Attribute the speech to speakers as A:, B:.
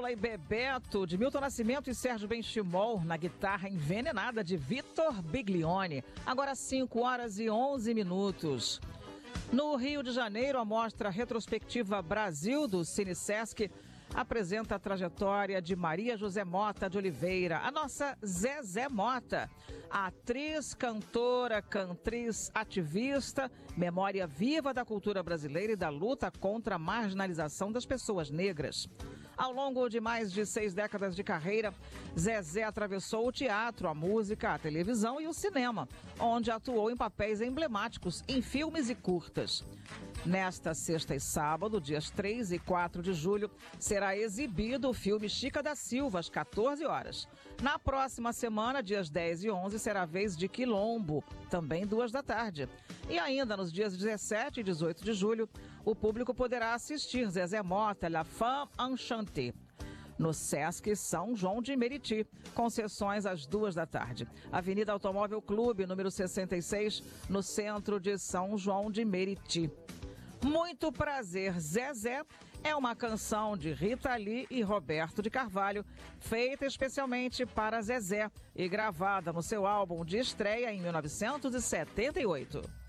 A: Estrela e Bebeto, de Milton Nascimento e Sérgio Benchimol, na guitarra envenenada de Vitor Biglione. Agora 5h11. No Rio de Janeiro, a mostra retrospectiva Brasil do Cine-Sesc apresenta a trajetória de Maria José Mota de Oliveira, a nossa Zezé Mota, a atriz, cantora, cantriz, ativista, memória viva da cultura brasileira e da luta contra a marginalização das pessoas negras. Ao longo de mais de 6 décadas de carreira, Zezé atravessou o teatro, a música, a televisão e o cinema, onde atuou em papéis emblemáticos em filmes e curtas. Nesta sexta e sábado, dias 3 e 4 de julho, será exibido o filme Chica da Silva, às 14 horas. Na próxima semana, dias 10 e 11, será a vez de Quilombo, também 2 da tarde. E ainda nos dias 17 e 18 de julho, o público poderá assistir Zezé Mota, La Femme Enchantée, no Sesc São João de Meriti, com sessões às 2 da tarde. Avenida Automóvel Clube, número 66, no centro de São João de Meriti. Muito prazer, Zezé é uma canção de Rita Lee e Roberto de Carvalho, feita especialmente para Zezé e gravada no seu álbum de estreia em 1978.